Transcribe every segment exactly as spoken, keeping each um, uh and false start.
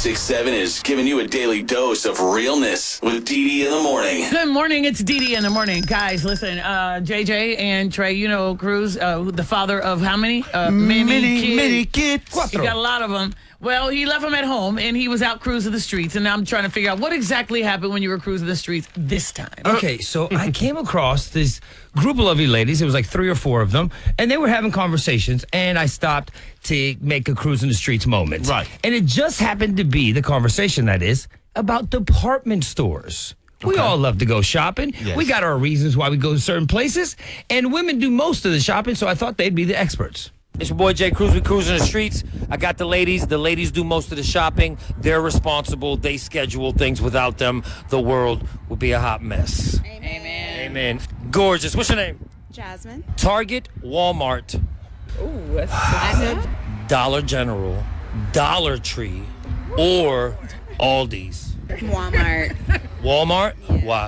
ninety-six point seven is giving you a daily dose of realness with Dee Dee in the morning. Good morning. It's Dee Dee in the morning. Guys, listen, uh, J J and Trey, you know Cruz, uh, the father of how many? Uh, many, Many, kids. many kids. He got a lot of them. Well, he left them at home, and he was out cruising the streets, and now I'm trying to figure out what exactly happened when you were cruising the streets this time. Okay, so I came across this group of lovely ladies. It was like three or four of them, and they were having conversations, and I stopped to make a cruise in the streets moment. Right. And it just happened to be, the conversation that is, about department stores. We all love to go shopping. Yes. We got our reasons why we go to certain places, and women do most of the shopping, so I thought they'd be the experts. It's your boy Jay Cruz. We cruising the streets. I got the ladies. The ladies do most of the shopping. They're responsible. They schedule things. Without them, the world would be a hot mess. Amen. Amen. Gorgeous. What's your name? Jasmine. Target, Walmart, Ooh, that's I Dollar General, Dollar Tree, or Aldi's. Walmart. Walmart? Why?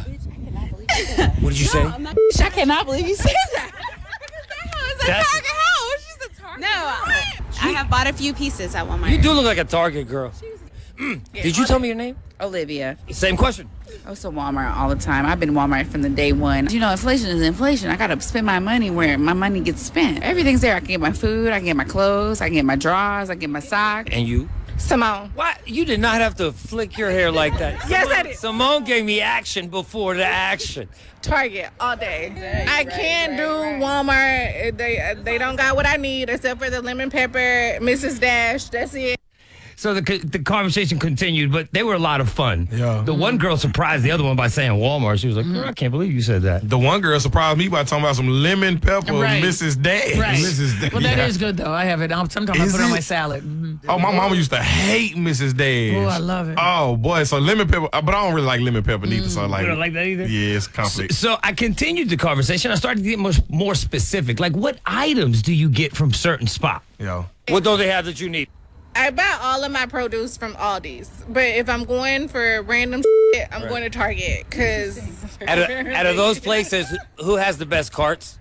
What did you say? I cannot believe you said that. It's a That's- Target house. She's a Target. No, I have bought a few pieces at Walmart. You do look like a Target girl. Mm. Did you tell me your name? Olivia. Same question. I was to Walmart all the time. I've been Walmart from the day one. You know, inflation is inflation. I gotta spend my money where my money gets spent. Everything's there. I can get my food, I can get my clothes, I can get my drawers, I can get my socks. And you? Simone. Why? You did not have to flick your hair like that. Yes, I did. Simone gave me action before the action. Target all day. I can't do Walmart. They they don't got what I need except for the lemon pepper, Missus Dash. That's it. So the the conversation continued, but they were a lot of fun. Yeah. The one girl surprised the other one by saying Walmart. She was like, "Girl, I can't believe you said that." The one girl surprised me by talking about some lemon pepper, Right. Missus Dash. Right. Missus Dash. Well, that Yeah. is good, though. I have it. I'll- Sometimes Is I put it on it? my salad. Mhm. Oh, my mama used to hate Missus Dash. Oh, I love it. Oh, boy. So lemon pepper, uh, but I don't really like lemon pepper neither. So like, You don't like that either? Yeah, it's conflict. So I continued the conversation. I started to get much more specific. Like, what items do you get from certain spot? Yo. What don't they have that you need? I buy all of my produce from Aldi's, but if I'm going for random shit, I'm going to Target because Out of, out of those places, who has the best carts?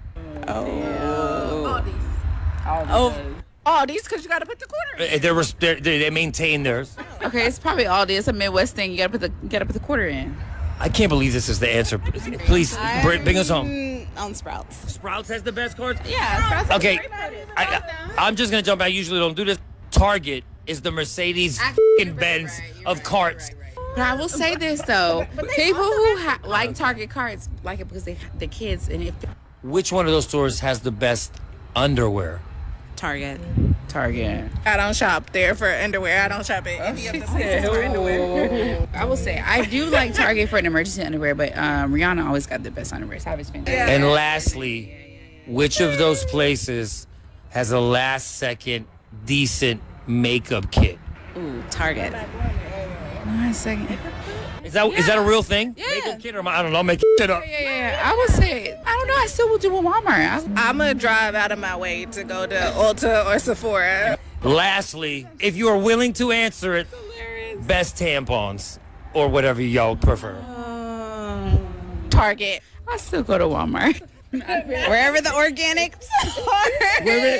oh, Aldi's because you got to put the quarter in. Uh, They're, res- they're, they they maintain theirs. Okay, it's probably Aldi. It's a Midwest thing. You got to put the you got to put the quarter in. I can't believe this is the answer. Please, bring, bring us home. Mm, on Sprouts. Sprouts has the best carts? Yeah, Sprouts. Okay, I, I, I'm just going to jump. I usually don't do this. Target is the Mercedes Benz of carts. But I will say this though, people who ha- like Target carts like it because they the kids and it. Which one of those stores has the best underwear? Target. Target. I don't shop there for underwear. I don't shop at any of the places for underwear. I will say I do like Target for an emergency underwear, but um, Rihanna always got the best underwear. So I always been. And lastly, which of those places has a last second decent makeup kit? Ooh, Target. One second. Is that is that a real thing? Yeah. Makeup kit or am I, I don't know, make shit up. Yeah, yeah, yeah. I would say I don't know. I still would do a Walmart. I, I'm gonna drive out of my way to go to Ulta or Sephora. Lastly, if you are willing to answer it, best tampons or whatever y'all prefer. Target. I still go to Walmart. Wherever the organics are.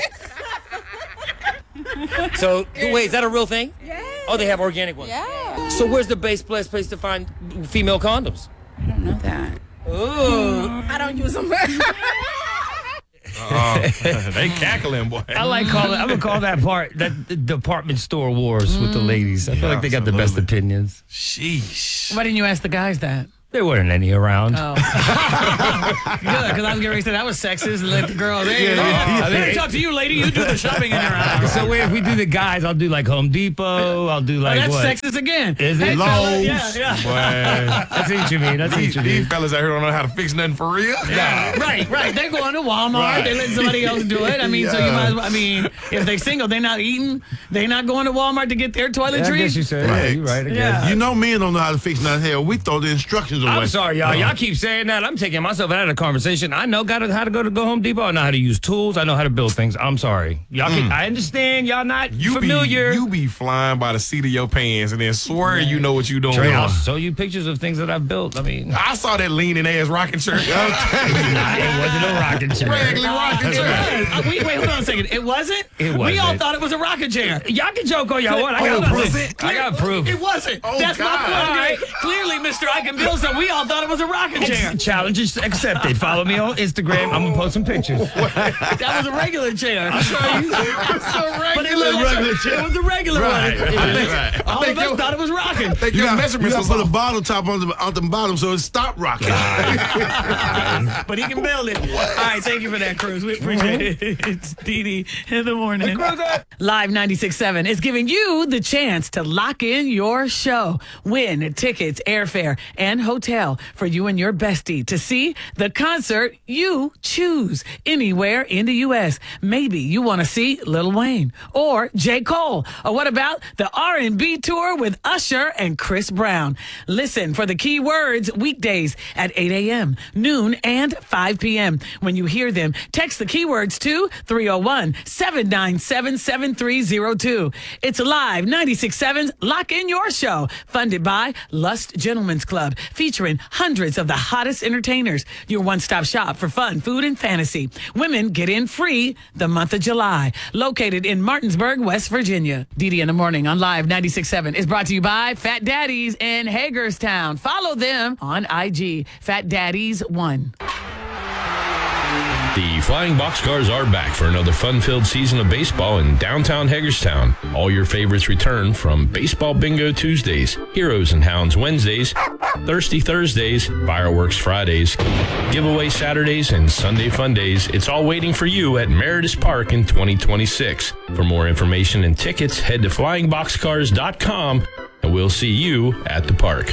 So wait, is that a real thing? Yeah. Oh, they have organic ones. Yeah. So where's the best place place to find female condoms? I don't know that. Ooh. I don't use them. Uh, they cackling, boy. I like calling. I'm gonna call that part that the department store wars with the ladies. I feel like they got the best Absolutely. opinions. Sheesh. Why didn't you ask the guys that? There weren't any around. Oh. Good, because I was getting ready to say that was sexist and let the girls, hey, Yeah, hey, yeah. let me talk to you, lady. You do the shopping in your house. So wait, if we do the guys, I'll do like Home Depot. I'll do Oh, like that's what? sexist again. Is it? Hey, fella, Lowe's. Yeah, yeah. Boy. That's what you mean. That's what These, you these mean. fellas out here don't know how to fix nothing for real. Yeah, right, right. They're going to Walmart. Right. They let somebody else do it. I mean, so you Yeah. might as well. I mean, if they single, they're not eating. They're not going to Walmart to get their Yeah, I toiletries. guess you said. Yeah, Right. you're right. I guess. Yeah. You know men don't know how to fix nothing. Hell, we throw the instructions regular I'm one. sorry, y'all. Uh, Y'all keep saying that. I'm taking myself out of the conversation. I know got to, how to go to Go Home Depot. I know how to use tools. I know how to build things. I'm sorry. Y'all can, I understand y'all not You familiar. Be, you be flying by the seat of your pants and then swear you know what you doing. Trey, I'll show you pictures of things that I've built. I mean, I saw that leaning ass rocking chair. nah, it wasn't a rocking chair. Raggedy rocking It chair. was. Uh, wait, wait, hold on a second. It wasn't? It We all wasn't. thought it was a rocking chair. Y'all can joke all y'all want. I Oh, got was proof. it? I got proof. It wasn't. Oh, That's my God. point. All right. Clearly, Mister I can build some. We all thought it was a rocking chair. Challenge is accepted. Follow me on Instagram. I'm gonna post some pictures. That was a regular chair. It's a But it regular, was, regular chair. it was a regular Right, one. right, right. All think of us you- thought it was rocking. Think You your got, you measurements got was to put a off. bottle top on the, on the bottom so it stop rocking. But he can build it. All right, thank you for that, Cruz. We appreciate it. It's Dee Dee in the morning. Live ninety-six point seven is giving you the chance to lock in your show. Win tickets, airfare, and hotel for you and your bestie to see the concert you choose anywhere in the U S. Maybe you want to see Lil Wayne or J. Cole. Or what about the R and B tour with Usher and Chris Brown? Listen for the key words weekdays at eight a.m., noon, and five p.m. When you hear them, text the keywords to three oh one, seven nine seven, seven three oh two. It's Live ninety-six point seven's Lock In Your Show, funded by Lust Gentlemen's Club, featuring hundreds of the hottest entertainers. Your one-stop shop for fun, food, and fantasy. Women get in free the month of July. Located in Martinsburg, West Virginia. Dee Dee in the morning on Live ninety-six point seven is brought to you by Fat Daddies in Hagerstown. Follow them on I G, Fat Daddies one. The Flying Boxcars are back for another fun-filled season of baseball in downtown Hagerstown. All your favorites return, from Baseball Bingo Tuesdays, Heroes and Hounds Wednesdays, Thirsty Thursdays, Fireworks Fridays, Giveaway Saturdays, and Sunday Fun Days. It's all waiting for you at Meritus Park in twenty twenty-six. For more information and tickets, head to flying boxcars dot com, and we'll see you at the park.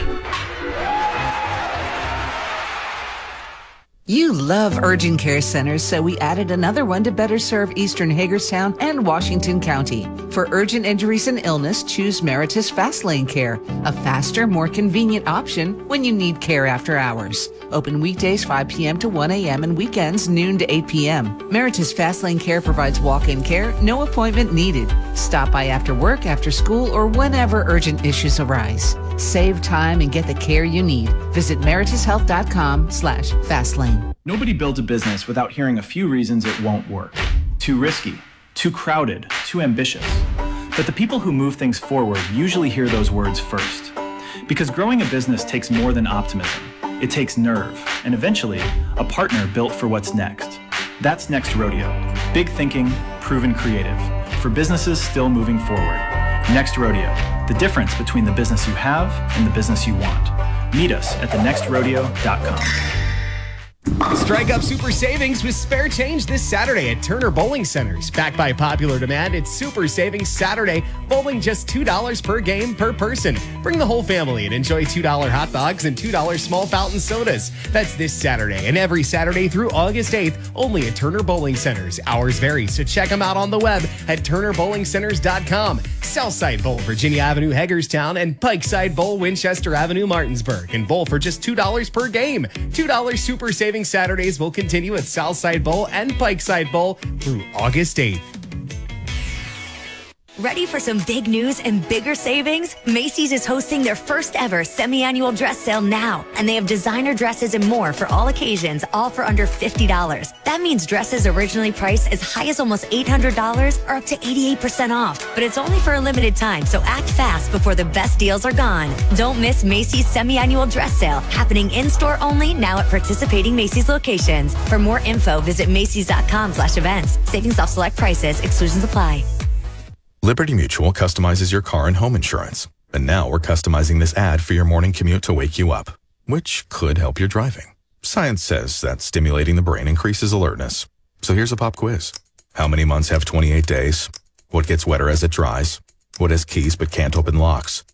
You love urgent care centers, so we added another one to better serve Eastern Hagerstown and Washington County. For urgent injuries and illness, choose Meritus Fast Lane Care, a faster, more convenient option when you need care after hours. Open weekdays five p.m. to one a.m. and weekends noon to eight p.m. Meritus Fast Lane Care provides walk-in care, no appointment needed. Stop by after work, after school, or whenever urgent issues arise. Save time and get the care you need. Visit meritus health dot com slash fastlane. Nobody builds a business without hearing a few reasons it won't work. Too risky, too crowded, too ambitious. But the people who move things forward usually hear those words first. Because growing a business takes more than optimism. It takes nerve, and eventually, a partner built for what's next. That's Next Rodeo. Big thinking, proven creative. For businesses still moving forward. Next Rodeo. The difference between the business you have and the business you want. Meet us at the next rodeo dot com. Strike up super savings with spare change this Saturday at Turner Bowling Centers. Backed by popular demand, it's Super Savings Saturday. Bowling just two dollars per game per person. Bring the whole family and enjoy two dollar hot dogs and two dollar small fountain sodas. That's this Saturday and every Saturday through August eighth, only at Turner Bowling Centers. Hours vary, so check them out on the web at turner bowling centers dot com. Southside Bowl, Virginia Avenue, Hagerstown, and Pikeside Bowl, Winchester Avenue, Martinsburg. And bowl for just two dollars per game. two dollar Super Savings Saturdays will continue at Southside Bowl and Pikeside Bowl through August eighth. Ready for some big news and bigger savings? Macy's is hosting their first ever semi-annual dress sale now, and they have designer dresses and more for all occasions, all for under fifty dollars. That means dresses originally priced as high as almost eight hundred dollars are up to eighty-eight percent off. But it's only for a limited time, so act fast before the best deals are gone. Don't miss Macy's semi-annual dress sale, happening in-store only now at participating Macy's locations. For more info, visit macys dot com slash events. Savings off select prices, exclusions apply. Liberty Mutual customizes your car and home insurance. And now we're customizing this ad for your morning commute to wake you up, which could help your driving. Science says that stimulating the brain increases alertness. So here's a pop quiz. How many months have twenty-eight days? What gets wetter as it dries? What has keys but can't open locks?